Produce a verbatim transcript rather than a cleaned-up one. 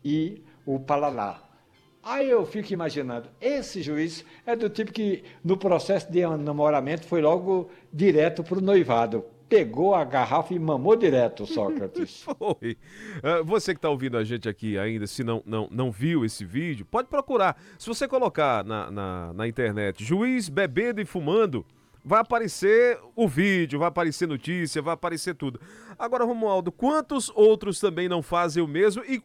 e o Paraná. Aí eu fico imaginando, esse juiz é do tipo que no processo de namoramento foi logo direto para o noivado. Pegou a garrafa e mamou direto, Sócrates. Foi. Ah, você que está ouvindo a gente aqui ainda, se não, não, não viu esse vídeo, pode procurar. Se você colocar na, na, na internet juiz bebendo e fumando, vai aparecer o vídeo, vai aparecer notícia, vai aparecer tudo. Agora, Romualdo, quantos outros também não fazem o mesmo e